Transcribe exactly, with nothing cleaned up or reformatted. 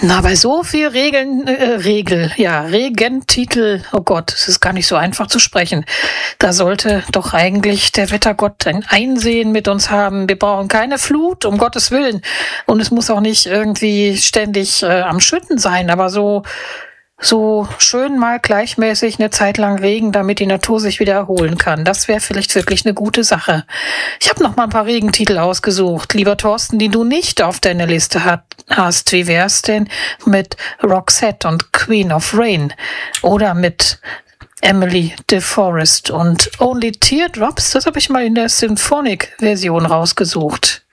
Na, bei so viel Regeln, äh, Regel, ja, Regentitel, oh Gott, es ist gar nicht so einfach zu sprechen. Da sollte doch eigentlich der Wettergott ein Einsehen mit uns haben. Wir brauchen keine Flut, um Gottes Willen. Und es muss auch nicht irgendwie ständig äh, am Schütten sein, aber so, so schön mal gleichmäßig eine Zeit lang Regen, damit die Natur sich wieder erholen kann. Das wäre vielleicht wirklich eine gute Sache. Ich habe noch mal ein paar Regentitel ausgesucht, lieber Thorsten, die du nicht auf deiner Liste hat, hast. Wie wär's denn mit Roxette und Queen of Rain oder mit Emily DeForest und Only Teardrops? Das habe ich mal in der Symphonic-Version rausgesucht.